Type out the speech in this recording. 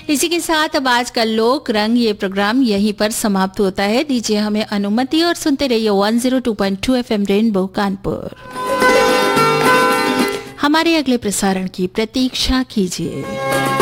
इसी के साथ अब आज का लोक रंग ये प्रोग्राम यहीं पर समाप्त होता है। दीजिए हमें अनुमति और सुनते रहिए 102.2 FM रेनबो कानपुर। हमारे अगले प्रसारण की प्रतीक्षा कीजिए।